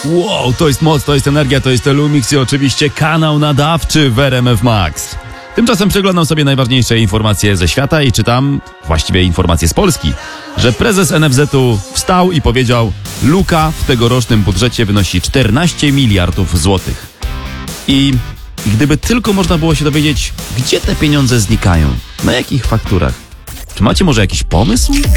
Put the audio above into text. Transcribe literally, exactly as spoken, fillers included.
Wow, to jest moc, to jest energia, to jest Lumix i oczywiście kanał nadawczy w R M F Max. Tymczasem przeglądam sobie najważniejsze informacje ze świata i czytam, właściwie informacje z Polski, że prezes N F Z-u wstał i powiedział: luka w tegorocznym budżecie wynosi czternaście miliardów złotych. I gdyby tylko można było się dowiedzieć, gdzie te pieniądze znikają, na jakich fakturach. Czy macie może jakiś pomysł?